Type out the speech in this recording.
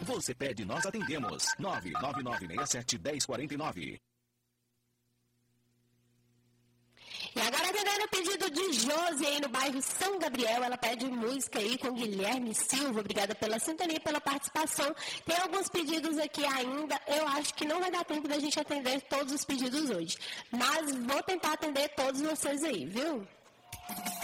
Você pede, nós atendemos. 999671049. E agora atendendo o pedido de Josi aí no bairro São Gabriel, ela pede música aí com Guilherme Silva. Obrigada pela sintonia e pela participação. Tem alguns pedidos aqui ainda, eu acho que não vai dar tempo da gente atender todos os pedidos hoje. Mas vou tentar atender todos vocês aí, viu?